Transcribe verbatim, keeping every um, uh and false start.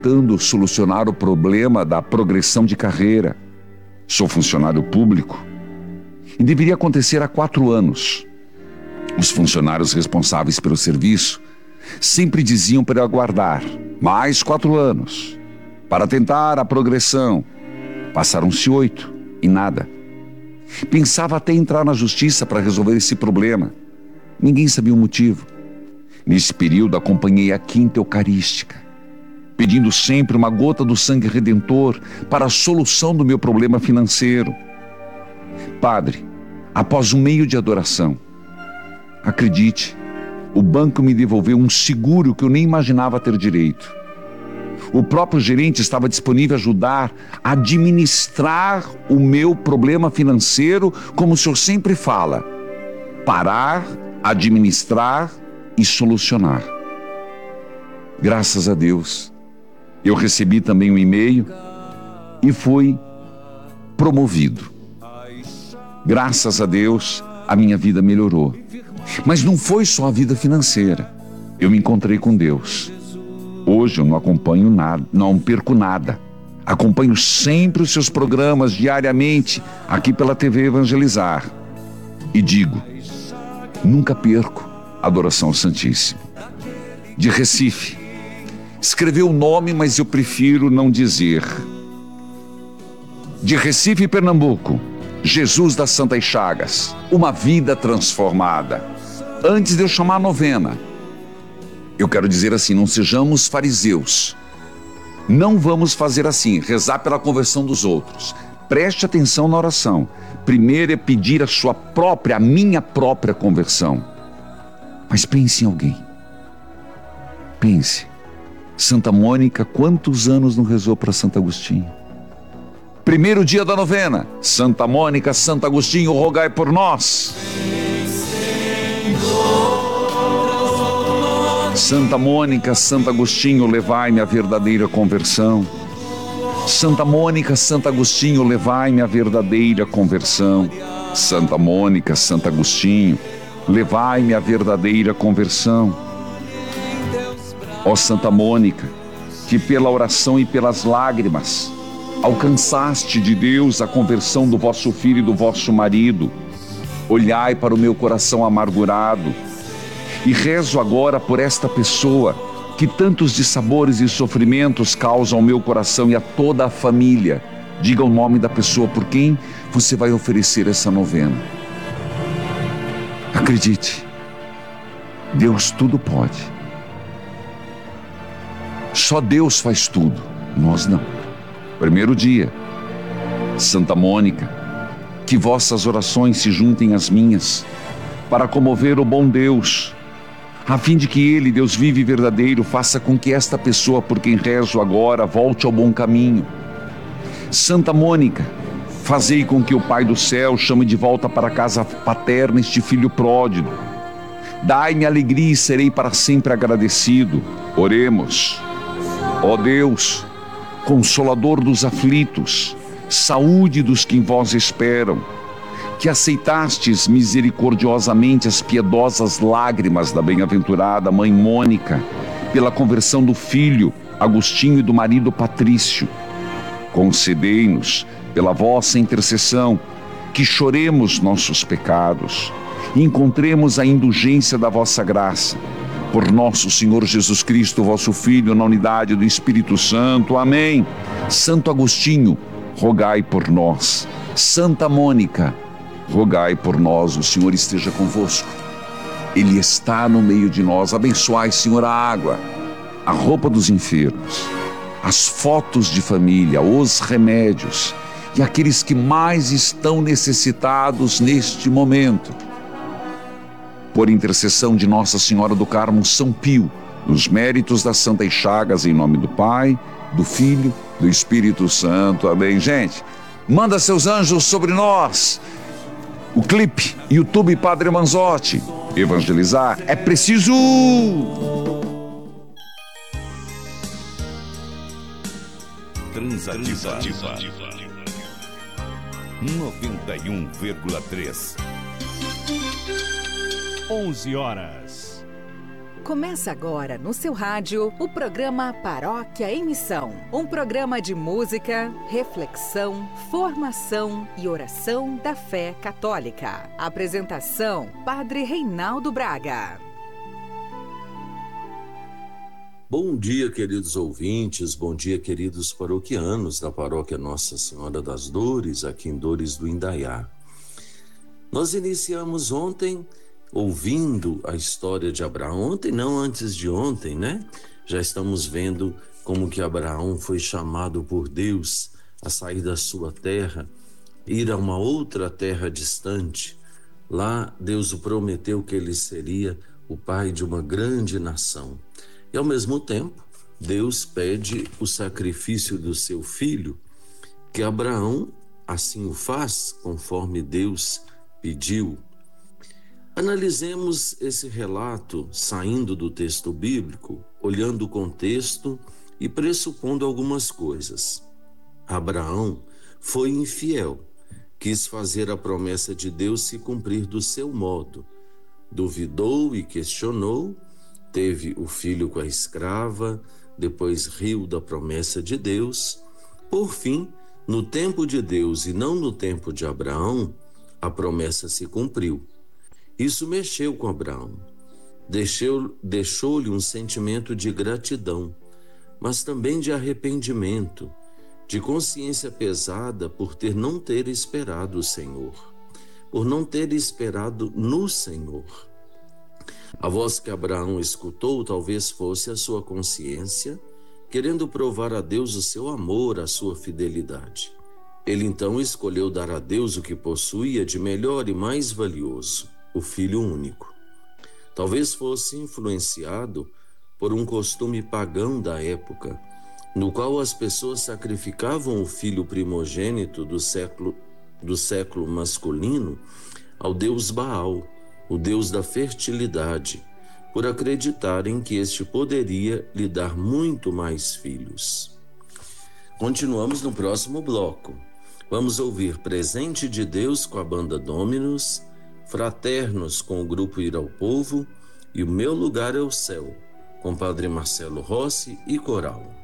tentando solucionar o problema da progressão de carreira. Sou funcionário público e deveria acontecer há quatro anos. Os funcionários responsáveis pelo serviço sempre diziam para eu aguardar mais quatro anos para tentar a progressão. Passaram-se oito e nada. Pensava até entrar na justiça para resolver esse problema. Ninguém sabia o motivo. Nesse período acompanhei a quinta eucarística, pedindo sempre uma gota do sangue redentor para a solução do meu problema financeiro. Padre, após um meio de adoração, acredite, o banco me devolveu um seguro que eu nem imaginava ter direito. O próprio gerente estava disponível a ajudar a administrar o meu problema financeiro, como o senhor sempre fala: parar, administrar e solucionar. Graças a Deus, eu recebi também um e-mail e fui promovido. Graças a Deus, a minha vida melhorou. Mas não foi só a vida financeira. Eu me encontrei com Deus. Hoje eu não acompanho nada, não perco nada. Acompanho sempre os seus programas diariamente aqui pela T V Evangelizar. E digo, nunca perco a adoração ao Santíssimo. De Recife. Escreveu o nome, mas eu prefiro não dizer. De Recife, Pernambuco. Jesus das Santas Chagas. Uma vida transformada. Antes de eu chamar a novena, eu quero dizer assim, não sejamos fariseus. Não vamos fazer assim, rezar pela conversão dos outros. Preste atenção na oração. Primeiro é pedir a sua própria, a minha própria conversão. Mas pense em alguém. Pense. Santa Mônica, quantos anos não rezou para Santo Agostinho? Primeiro dia da novena. Santa Mônica, Santo Agostinho, rogai por nós. Santa Mônica, Santo Agostinho, levai-me à verdadeira conversão. Santa Mônica, Santo Agostinho, levai-me à verdadeira conversão. Santa Mônica, Santo Agostinho, levai-me à verdadeira conversão. Ó Santa Mônica, que pela oração e pelas lágrimas alcançaste de Deus a conversão do vosso filho e do vosso marido, olhai para o meu coração amargurado. E rezo agora por esta pessoa que tantos dissabores e sofrimentos causam ao meu coração e a toda a família. Diga o nome da pessoa por quem você vai oferecer essa novena. Acredite, Deus tudo pode. Só Deus faz tudo, nós não. Primeiro dia, Santa Mônica, que vossas orações se juntem às minhas para comover o bom Deus, a fim de que Ele, Deus vivo e verdadeiro, faça com que esta pessoa por quem rezo agora volte ao bom caminho. Santa Mônica, fazei com que o Pai do céu chame de volta para a casa paterna este filho pródigo. Dai-me alegria e serei para sempre agradecido. Oremos. Ó Deus, Consolador dos aflitos, saúde dos que em vós esperam, que aceitastes misericordiosamente as piedosas lágrimas da bem-aventurada Mãe Mônica, pela conversão do filho Agostinho e do marido Patrício. Concedei-nos, pela vossa intercessão, que choremos nossos pecados e encontremos a indulgência da vossa graça. Por nosso Senhor Jesus Cristo, vosso Filho, na unidade do Espírito Santo. Amém. Santo Agostinho, rogai por nós. Santa Mônica, rogai por nós. O Senhor esteja convosco. Ele está no meio de nós. Abençoai, Senhor, a água, a roupa dos enfermos, as fotos de família, os remédios e aqueles que mais estão necessitados neste momento. Por intercessão de Nossa Senhora do Carmo São Pio, nos méritos das Santas Chagas, em nome do Pai, do Filho, do Espírito Santo. Amém. Gente, manda seus anjos sobre nós. O clipe, YouTube Padre Manzotti. Evangelizar é preciso. Transativa. noventa e um vírgula três. onze horas. Começa agora no seu rádio o programa Paróquia em Missão. Um programa de música, reflexão, formação e oração da fé católica. Apresentação: Padre Reinaldo Braga. Bom dia, queridos ouvintes, bom dia, queridos paroquianos da Paróquia Nossa Senhora das Dores, aqui em Dores do Indaiá. Nós iniciamos ontem ouvindo a história de Abraão, ontem não, antes de ontem, né? Já estamos vendo como que Abraão foi chamado por Deus a sair da sua terra, ir a uma outra terra distante. Lá Deus o prometeu que ele seria o pai de uma grande nação. E ao mesmo tempo, Deus pede o sacrifício do seu filho, que Abraão assim o faz, conforme Deus pediu. Analisemos esse relato saindo do texto bíblico, olhando o contexto e pressupondo algumas coisas. Abraão foi infiel, quis fazer a promessa de Deus se cumprir do seu modo. Duvidou e questionou, teve o filho com a escrava, depois riu da promessa de Deus. Por fim, no tempo de Deus e não no tempo de Abraão, a promessa se cumpriu. Isso mexeu com Abraão, deixou, deixou-lhe um sentimento de gratidão, mas também de arrependimento, de consciência pesada por ter não ter esperado o Senhor, por não ter esperado no Senhor. A voz que Abraão escutou talvez fosse a sua consciência, querendo provar a Deus o seu amor, a sua fidelidade. Ele então escolheu dar a Deus o que possuía de melhor e mais valioso, o Filho único. Talvez fosse influenciado por um costume pagão da época, no qual as pessoas sacrificavam o filho primogênito do século, do século masculino ao deus Baal, o deus da fertilidade, por acreditarem que este poderia lhe dar muito mais filhos. Continuamos no próximo bloco. Vamos ouvir Presente de Deus com a banda Dominus, Fraternos com o grupo Ir ao Povo e O Meu Lugar é o Céu, com Padre Marcelo Rossi e coral.